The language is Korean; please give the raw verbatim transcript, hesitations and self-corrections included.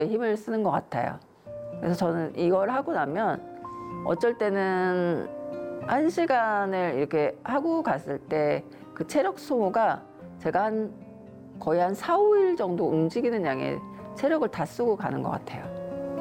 힘을 쓰는 것 같아요. 그래서 저는 이걸 하고 나면 어쩔 때는 한 시간을 이렇게 하고 갔을 때 그 체력 소모가 제가 한 거의 한 사, 오 일 정도 움직이는 양의 체력을 다 쓰고 가는 것 같아요.